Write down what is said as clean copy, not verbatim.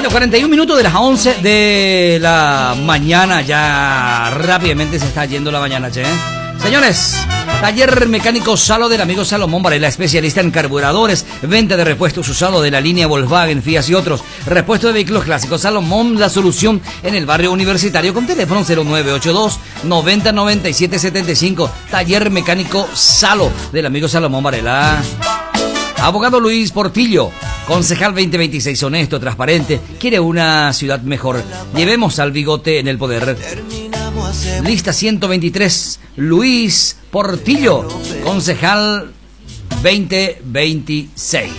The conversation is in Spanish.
Bueno, 41 minutos de las 11 de la mañana. Ya rápidamente se está yendo la mañana, che. Señores, taller mecánico Salo del amigo Salomón Varela, especialista en carburadores, venta de repuestos usados de la línea Volkswagen, Fiat y otros. Repuesto de vehículos clásicos. Salomón, la solución en el barrio universitario, con teléfono 0982 90 97 75. Taller mecánico Salo del amigo Salomón Varela. Abogado Luis Portillo, concejal 2026, honesto, transparente, quiere una ciudad mejor. Llevemos al bigote en el poder. Lista 123, Luis Portillo, concejal 2026.